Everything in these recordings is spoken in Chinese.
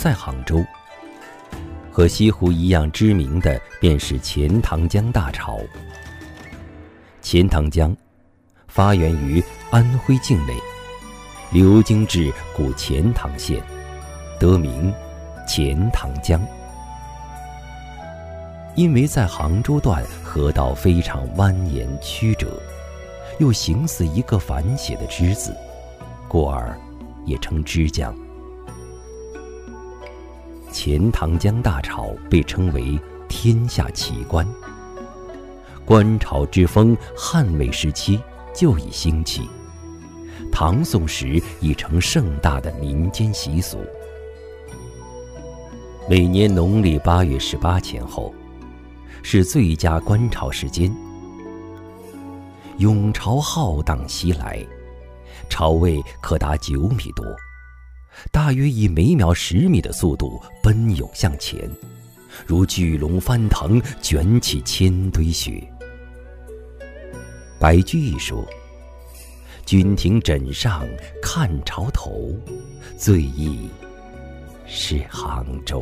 在杭州。和西湖一样知名的便是钱塘江大潮。钱塘江发源于安徽境内，流经至古钱塘县，得名钱塘江。因为在杭州段河道非常蜿蜒曲折，又形似一个反写的之字，故而也称之江。钱塘江大潮被称为天下奇观。观潮之风汉魏时期就已兴起，唐宋时已成盛大的民间习俗。每年农历8月18前后是最佳观潮时间。涌潮浩荡袭来，潮位可达9米多，大约以每秒10米的速度奔涌向前，如巨龙翻腾，卷起千堆雪。白居易说：“君庭枕上看潮头，最忆是杭州。”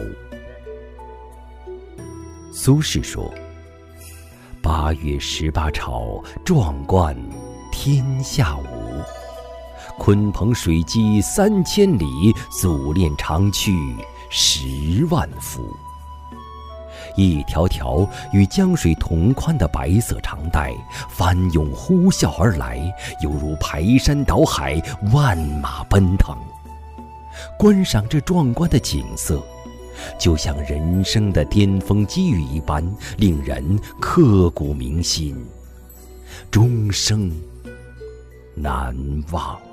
苏轼说：“8月18潮，壮观天下无。鲲鹏水击3000里，祖练长驱10万伏。”一条条与江水同宽的白色长带翻涌呼啸而来，犹如排山倒海，万马奔腾。观赏这壮观的景色，就像人生的巅峰机遇一般，令人刻骨铭心，终生难忘。